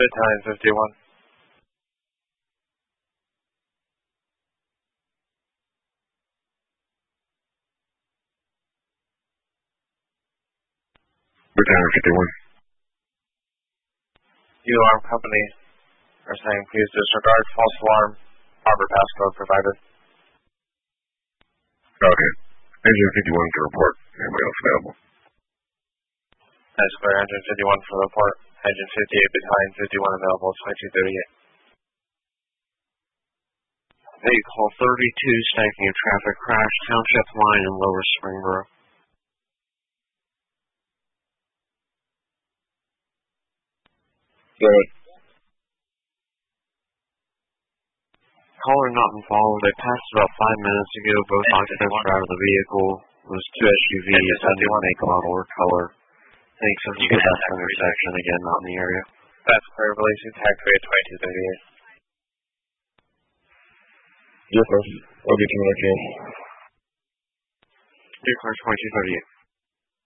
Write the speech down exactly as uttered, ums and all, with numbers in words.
Battalion fifty-one. Battalion fifty-one. You alarm company are saying please disregard false alarm. Harbor passcode provided. Okay. Engine fifty-one to report. Anybody else available? That's clear. Engine fifty-one for report. Engine fifty-eight, Battalion fifty-one available, twenty-two thirty-eight. Vehicle thirty-two, stacking a traffic crash, Township Line in Lower Springboro. Good. Caller not involved. They passed about five minutes ago. Both occupants were out of the vehicle. It was two S U Vs, unknown make, model, or color. Thanks for the best intersection. Again, not in the area. That's clear. Releasing taxiway at twenty-two thirty-eight. Yes, sir. I'll get you when I can. Dear Car twenty-two thirty-eight.